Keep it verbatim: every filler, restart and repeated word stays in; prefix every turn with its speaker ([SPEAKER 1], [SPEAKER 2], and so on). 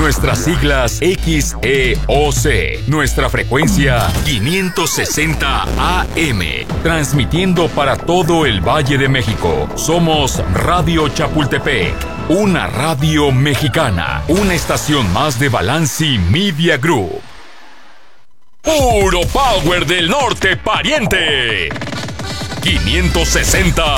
[SPEAKER 1] Nuestras siglas X E O C. Nuestra frecuencia quinientos sesenta A M. Transmitiendo para todo el Valle de México. Somos Radio Chapultepec. Una radio mexicana. Una estación más de Balanci Media Group. Puro Power del Norte, pariente. quinientos sesenta